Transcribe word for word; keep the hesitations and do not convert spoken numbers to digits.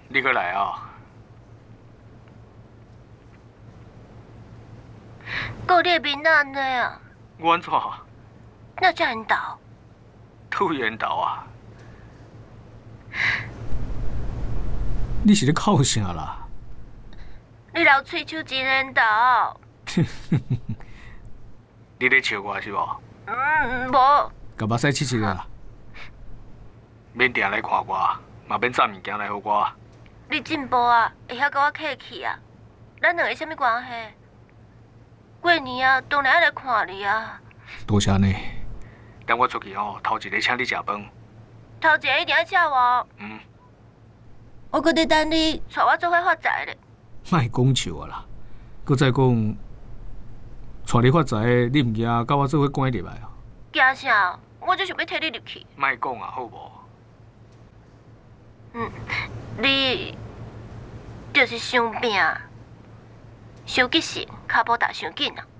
你过来啊！ 顾你面安尼啊？ 我安怎？ 那叫缘投？ 突缘投啊！你是咧哭啥啦？ 你流喙手真缘投？ 你咧笑我是无？ 嗯，无。 甲目屎拭拭啊！免定来看我，嘛免炸物件来互我。 你进步啊，会晓甲我客气啊？咱两个什么关系？过年啊，当然要来看你啊。 多谢你。等我出去吼，头一个请你食饭。 头一个一定要请我。 嗯。 我搁在等你带我做伙发财咧。 莫讲笑啊啦！搁再讲，带你发财的，你毋惊甲我做伙关入来啊？ 惊啥？我就想要摕你入去。 莫讲啊，好无？ 嗯，你就是伤病，伤急性，脚步踏伤紧啊。